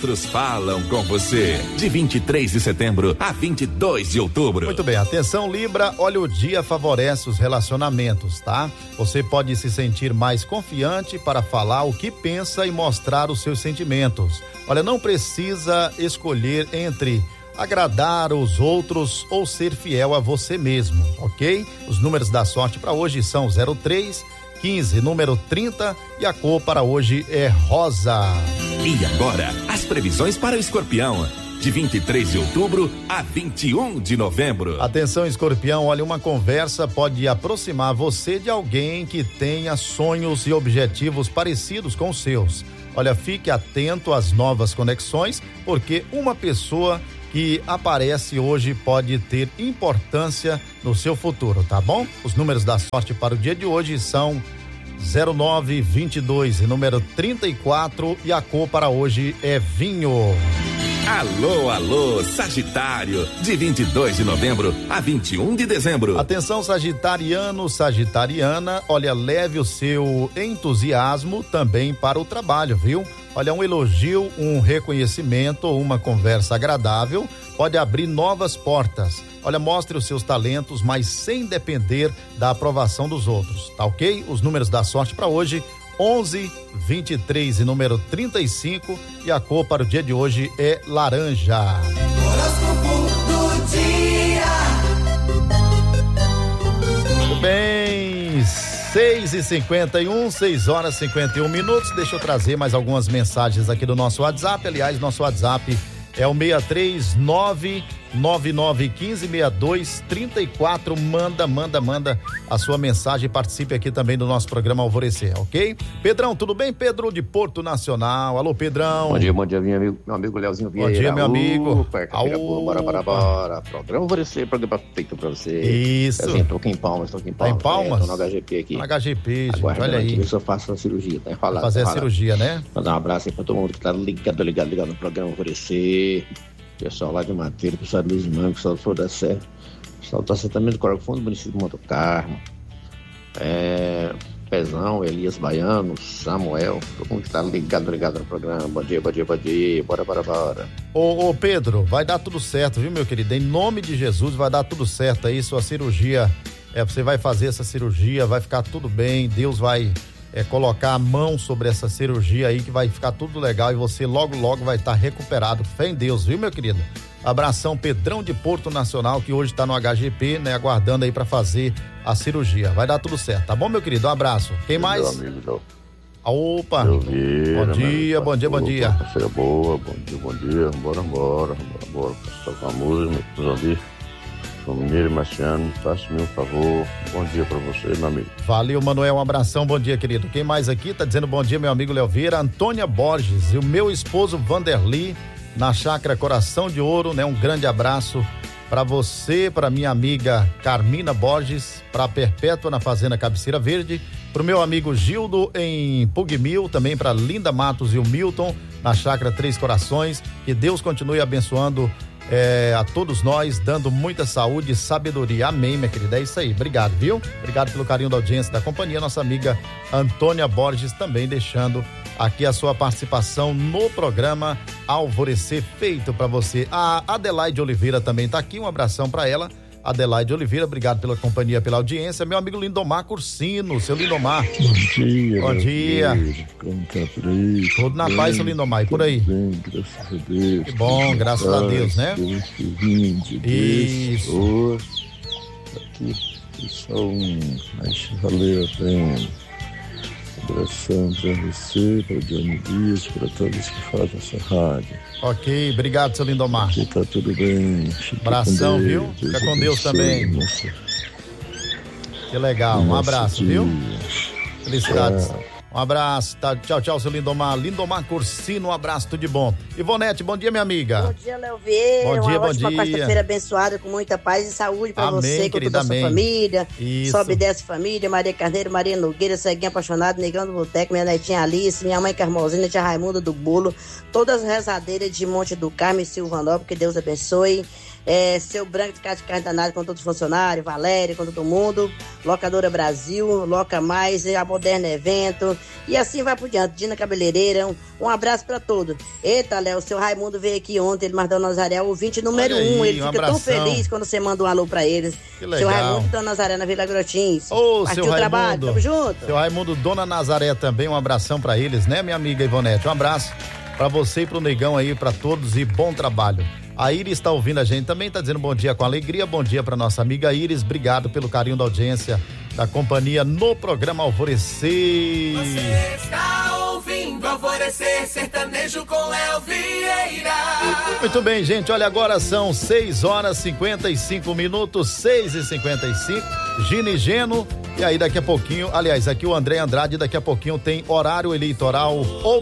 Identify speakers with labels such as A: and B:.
A: astros falam com você. De 23 de setembro a 22 de outubro.
B: Muito bem, atenção Libra, olha, o dia favorece os relacionamentos, tá? Você pode se sentir mais confiante para falar o que pensa e mostrar os seus sentimentos. Olha, não precisa escolher entre agradar os outros ou ser fiel a você mesmo, ok? Os números da sorte para hoje são 03, 15, número 30 e a cor para hoje é rosa.
A: E agora, as previsões para o Escorpião. De 23 de outubro a 21 de novembro.
B: Atenção, Escorpião, olha, uma conversa pode aproximar você de alguém que tenha sonhos e objetivos parecidos com os seus. Olha, fique atento às novas conexões, porque uma pessoa que aparece hoje pode ter importância no seu futuro, tá bom? Os números da sorte para o dia de hoje são 09, 22 e número 34 e a cor para hoje é vinho.
A: Alô, alô, Sagitário, de 22 de novembro a 21 de dezembro.
B: Atenção, sagitariano, sagitariana, olha, leve o seu entusiasmo também para o trabalho, viu? Olha, um elogio, um reconhecimento ou uma conversa agradável pode abrir novas portas. Olha, mostre os seus talentos, mas sem depender da aprovação dos outros, tá ok? Os números da sorte para hoje, 11, 23 e número 35 e a cor para o dia de hoje é laranja.
C: Horóscopo do dia.
B: Muito bem, 6h51, 6 horas e 51 minutos. Deixa eu trazer mais algumas mensagens aqui do nosso WhatsApp. Aliás, nosso WhatsApp é o 63999156234. Manda a sua mensagem e participe aqui também do nosso programa Alvorecer, ok? Pedrão, tudo bem? Pedro de Porto Nacional. Alô, Pedrão.
D: Bom dia, meu amigo Leozinho Vieira.
B: Bom dia, meu amigo.
D: Bora. Programa Alvorecer, programa feito pra você.
B: Isso.
D: Leozinho, tô aqui em Palmas.
B: Tá em Palmas?
D: Tô no HGP aqui.
B: No HGP, gente,
D: agora,
B: olha aí.
D: Ver se eu faço a cirurgia, tá enrolado.
B: Fazer a cirurgia, né?
D: Mandar um abraço aí pra todo mundo que tá ligado no programa Alvorecer. Pessoal lá de Mateiro, pessoal de Luiz Manco, pessoal do Flor da Serra, pessoal do assentamento do Corvo Fundo, município de Monte Carmo, Pezão, Elias Baiano, Samuel, todo mundo que tá ligado no programa. Bom dia, bora.
B: Ô Pedro, vai dar tudo certo, viu, meu querido? Em nome de Jesus, vai dar tudo certo aí, sua cirurgia, você vai fazer essa cirurgia, vai ficar tudo bem, Deus vai colocar a mão sobre essa cirurgia aí que vai ficar tudo legal e você logo vai estar recuperado. Fé em Deus, viu, meu querido? Abração, Pedrão de Porto Nacional, que hoje tá no HGP, né, aguardando aí pra fazer a cirurgia. Vai dar tudo certo, tá bom, meu querido? Um abraço. Quem mais?
E: Meu amigo,
B: opa! Bom dia.
E: Parceira boa, bom dia. Bora. Tocar a música, meus amigos. Mineiro e Marciano, faça-me um favor. Bom dia pra você, meu amigo.
B: Valeu, Manuel, um abração, bom dia, querido. Quem mais aqui tá dizendo bom dia, meu amigo Léo Vieira? Antônia Borges e o meu esposo Vanderly na Chácara Coração de Ouro, né? Um grande abraço pra você, pra minha amiga Carmina Borges, pra Perpétua na Fazenda Cabeceira Verde, pro meu amigo Gildo em Pugmil, também pra Linda Matos e o Milton na Chácara Três Corações. Que Deus continue abençoando a todos nós, dando muita saúde e sabedoria. Amém, minha querida. É isso aí. Obrigado, viu? Obrigado pelo carinho da audiência da companhia. Nossa amiga Antônia Borges também deixando aqui a sua participação no programa Alvorecer, feito pra você. A Adelaide Oliveira também tá aqui. Um abração pra ela. Adelaide Oliveira, obrigado pela companhia, pela audiência. Meu amigo Lindomar Cursino, seu Lindomar.
E: Bom dia.
B: Como tá por aí? Tudo na paz, seu Lindomar, e por aí?
E: Bem, graças a Deus.
B: Que bom, graças a Deus, né? Isso.
E: Aqui, só mas valeu a pena. Abração pra você, para o Johnny Dias, para todos que fazem essa rádio.
B: Ok, obrigado, seu Lindomar.
E: Aqui tá tudo bem.
B: Abração, viu? Fica com Deus também.
E: Nossa.
B: Que legal, um abraço, viu? Felicidades. Um abraço, tá? Tchau, seu Lindomar. Lindomar Cursino, um abraço, tudo de bom. Ivonete, bom dia, minha amiga.
F: Bom dia, Léo Vieira.
B: Bom dia.
F: Ótima quarta-feira abençoada, com muita paz e saúde pra
B: amém,
F: você, com
B: querida,
F: toda a sua família.
B: Isso.
F: Sobe e desce família, Maria Carneiro, Maria Nogueira, Ceguinha Apaixonado, Negão do Boteco, minha netinha Alice, minha mãe Carmozina, tia Raimunda do Bolo, todas as rezadeiras de Monte do Carmo e Silvanópolis, que Deus abençoe. Seu Branco de Casa de Carne Danada com todos os funcionários, Valéria, com todo mundo, Locadora Brasil, Loca Mais, a Moderna Evento, E assim vai por diante. Dina Cabeleireira, um abraço pra todos. Eita, Léo, o seu Raimundo veio aqui ontem, ele mandou Nazaré, o ouvinte número 1. Ele fica tão feliz quando você manda um alô pra eles.
B: Que legal.
F: Seu Raimundo, Dona Nazaré, na Vila Grotins.
B: Ô, seu Raimundo.
F: Trabalho, tamo junto.
B: Seu Raimundo, Dona Nazaré também, um abração pra eles, né, minha amiga Ivonete? Um abraço pra você e pro Negão aí, pra todos e bom trabalho. A Iris está ouvindo a gente também, tá dizendo bom dia com alegria, bom dia pra nossa amiga Iris, obrigado pelo carinho da audiência, da companhia no programa Alvorecer.
C: Você está ouvindo Alvorecer Sertanejo com Léo Vieira.
B: Muito bem, gente, olha, agora são 6h55, 6h55, Gino e Geno, e aí daqui a pouquinho, aliás, aqui o André Andrade, daqui a pouquinho tem horário eleitoral